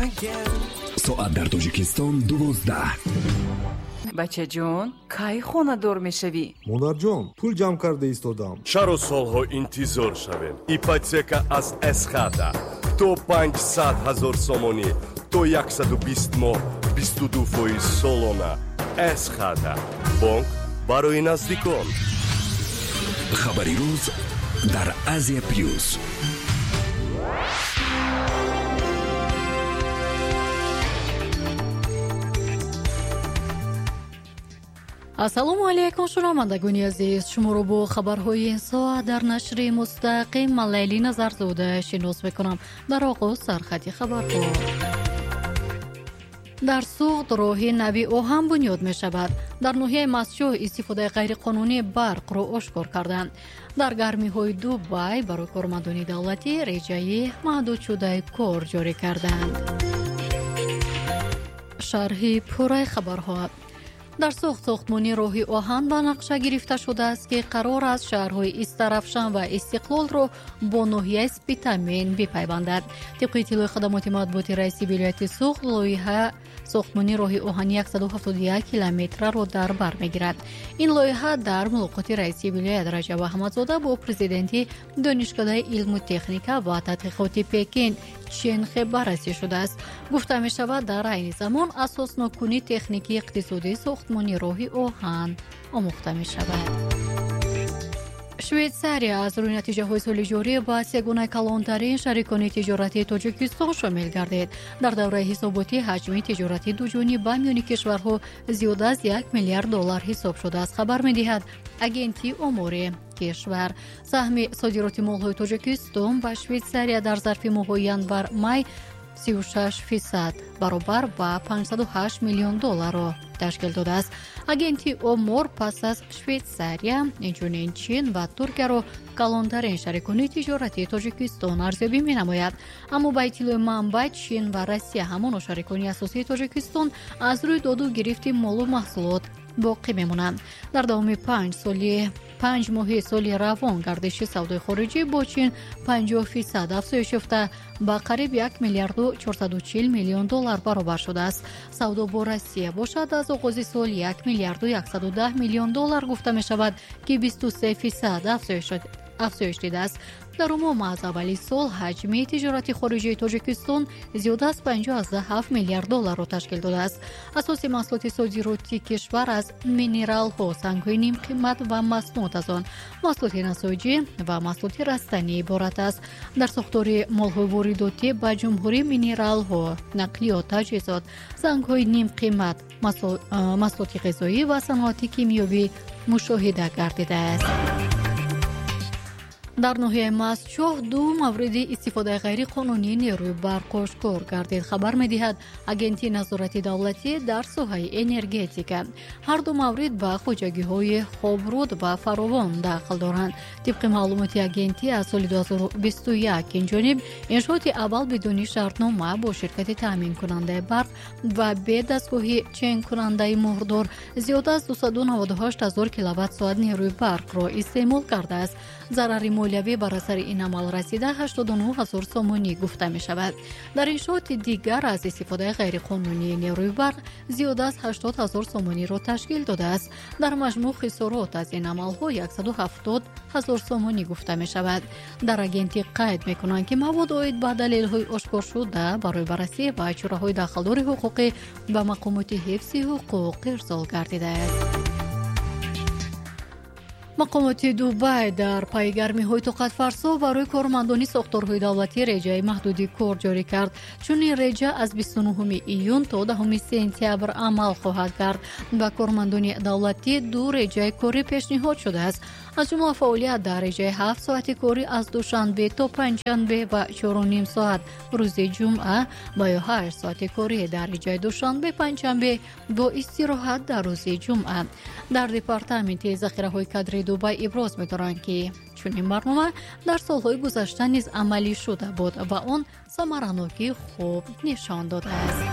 ساعت در تاجیکستان 12. بچه جون کی خونه دور میشوی؟ مادر جان پول جمع کرده ایستادم. چرا سالها انتظار شویم؟ ایپاتека از اسخاتا تو 500,000 сомонӣ то 120 моҳ 22% солона. اسخاتا бонк барои наздикон. خبری روز در آسیا پلیوز. ассалому алайкум шунавандагони азиз, шуморо бо хабарҳои ин соат дар нашри мустақим ман Лайли Назарзода шинос мекунам. дар оғоз сархати хабарҳо. дар суғд роҳи нави оҳан бунёд мешавад. дар ноҳияи масҷоҳ истифодаи ғайриқонунии барқро ошкор карданд. дар гармиҳои Дубай барои кормандони давлатӣ реҷаи маҳдудшудаи кор ҷорӣ карданд. шарҳи пурраи хабарҳо. дар сохтмони роҳи оҳан ба нақша гирифта шудааст ки қарор аст шаҳрҳои Истарафшан ва Истиқлолро бо ноҳияи Спитамен бипайвандад. тибқи иттилои хадамоти матбуоти раиси вилояти суғд, лоиҳа сохтмони роҳи оҳани 171 километрро дар бар мегирад. ин лоиҳа дар мулоқоти раиси вилоят Раҷаб Аҳмадзода бо президенти донишгоҳи илму техника ва тадқиқоти Пекин Ченхе баррасӣ шудааст. гуфта мешавад дар айни замон асоснокунии техникии иқтисодии сохтмони роҳи оҳан омӯхта мешавад. швейтсария аз рӯи натиҷаҳои соли ҷорӣ ба сегунаи калонтарин шарикони тиҷоратии Тоҷикистон шомил гардид. дар давраи ҳисоботӣ ҳаҷми тиҷорати дуҷониб ба миёни кишварҳо зиёда аз $1 миллиард ҳисоб шудааст. хабар медиҳад агентии омори кишвар. саҳми содироти молҳои Тоҷикистон ба Швейтсария дар зарфи моҳҳои январ-май 36% баробар ба $508 миллион ташкил додааст. агентии омор пас аз Швейтсария, инчунин Чин ва Туркияро калонтарин шарикони тиҷоратии Тоҷикистон арзёбӣ менамояд. аммо ба иттилои манбаъ Чин ва Россия ҳамон шарикони асосии Тоҷикистон аз рӯи доду гирифти молу маҳсулот боқӣ мемонанд. дар давоми 5 моҳи соли равон гардиши савдои хориҷӣ бо Чин 50% афзоиш ёфта ба қариб $1 миллиард $440 миллион баробар шудааст. савдо бо Россия бошад аз оғози сол $1 миллиард $110 миллион гуфта мешавад ки 23% афзоиш дидааст. дар умум аз аввали сол ҳаҷми тиҷорати хориҷии Тоҷикистон зиёда аз $57 миллиард ташкил додааст. асоси маҳсулоти содироти кишвар аз минералҳо, сангҳои нимқимат ва маснуот аз он, маҳсулоти насоҷӣ ва маҳсулоти растанӣ иборат аст. дар сохтори молҳои воридотӣ ба ҷумҳурӣ минералҳо, нақлиёт, таҷҳизот, сангҳои нимқимат, маҳсулоти ғизоӣ ва саноати кимиёвӣ мушоҳида гардидааст. дар ноҳияи Масҷоҳ ду мавриди истифодаи ғайриқонунии нерӯи барқ ошкор гардид. хабар медиҳад агентии назорати давлатӣ дар соҳаи энергетика. ҳар ду маврид ба хоҷагиҳои Хобруд ва Фаровон дахл доранд. тибқи маълумоти агентӣ аз соли 2021 инҷониб иншооти аввал бидуни шартнома бо ширкати таъминкунандаи барқ ва бе дастгоҳи ченкунандаи муҳрдор зиёда аз 298,000 киловатт-соат нерӯи барқро истеъмол кардааст. зарари молиявӣ бар асари ин амал расида 89,000 сомонӣ гуфта мешавад. дар иншооти дигар аз истифодаи ғайриқонунии нерӯи барқ зиёда аз 80,000 сомониро ташкил додааст. дар маҷмӯъ хисорот аз ин амалҳо 170,000 сомонӣ гуфта мешавад. дар агентӣ қайд мекунанд ки мавод оид ба далелҳои ошкоршуда барои баррасӣ ва чораҳои дахлдори ҳуқуқӣ ба мақомоти ҳифзи ҳуқуқ ирсол гардидааст. мақомоти Дубай дар пайи гармиҳои тоқатфарсо барои кормандони сохторҳои давлатӣ реҷаи маҳдуди кор ҷорӣ кард. чунин реҷа аз 29 июн то 10 сентябр амал хоҳад кард. ба кормандони давлатӣ ду реҷаи корӣ пешниҳод шудааст. аз ҷумла фаъолият дар реҷаи 7 соати корӣ аз душанбе то панҷшанбе ва 4.5 соат рӯзи ҷумъа ва 8 соати корӣ дар реҷаи душанбе, панҷшанбе бо истироҳат дар рӯзи ҷумъа. дар департаменти захираҳои кадри Дубай иброз мекунанд ки чунин барнома дар солҳои гузашта низ амалӣ шуда буд ва он самаранокӣ хуб нишон додааст.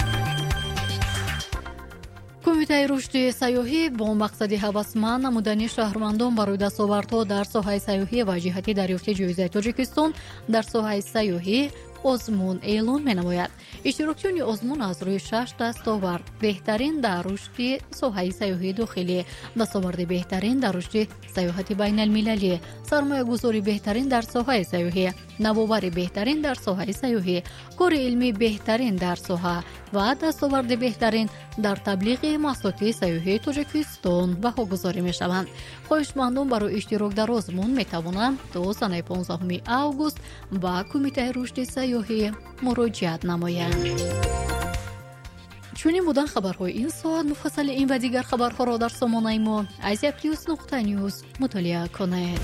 кумитаи рушди сайёҳӣ бо мақсади ҳавасманд намудани шаҳрвандон барои дастовардҳо дар соҳаи сайёҳӣ ва ҷиҳати дарёфти ҷоизаи Тоҷикистон дар соҳаи сайёҳӣ آزمون اعلان می‌نماید. اشتراکیان آزمون از روی 6 دستاورد بهترین در رشد ساحه سیاحت داخلی، دستاورد بهترین در رشد سیاحت بین المللی، سرمایه‌گذاری بهترین در ساحه سیاحت، نوآوری بهترین در ساحه سیاحت، کار علمی بهترین در ساحه و دستاورد بهترین در تبلیغ محصولات سیاحی تاجیکستان بها گذاری می‌شوند. خواهشمندان برای اشتراک در آزمون می‌توانند تا سال 15 آگوست با کمیته رشد سیاحی مراجعه نمایند. چونین بودن خبرهای این ساعت. مفصل این و دیگر خبرها را در سامانه ما aziaplius.news مطالعه کنید.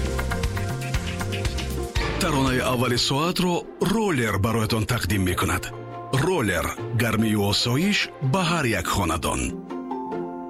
ترانه اول ساعت را رولر برایتان تقدیم می‌کند. رولر، گرمی و آسایش به هر یک خاندان.